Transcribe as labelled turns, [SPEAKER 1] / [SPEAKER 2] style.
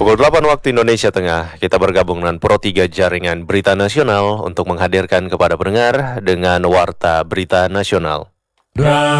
[SPEAKER 1] Pukul 8 waktu Indonesia Tengah, kita bergabung dengan Pro 3 Jaringan Berita Nasional untuk menghadirkan kepada pendengar dengan Warta Berita Nasional.